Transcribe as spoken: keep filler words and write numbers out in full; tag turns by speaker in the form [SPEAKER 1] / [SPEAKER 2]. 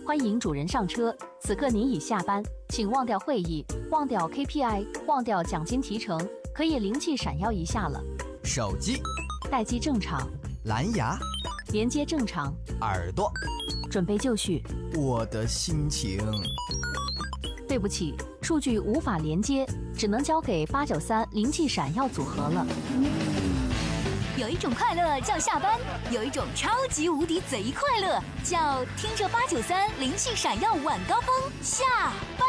[SPEAKER 1] 欢迎主人上车。此刻您已下班，请忘掉会议，忘掉 K P I， 忘掉奖金提成，可以灵气闪耀一下了。
[SPEAKER 2] 手机
[SPEAKER 1] 待机正常，
[SPEAKER 2] 蓝牙
[SPEAKER 1] 连接正常，
[SPEAKER 2] 耳朵
[SPEAKER 1] 准备就绪。
[SPEAKER 2] 我的心情，
[SPEAKER 1] 对不起，数据无法连接，只能交给八九三灵气闪耀组合了。
[SPEAKER 3] 有一种快乐叫下班，有一种超级无敌贼快乐叫听着八九三灵气闪耀晚高峰下。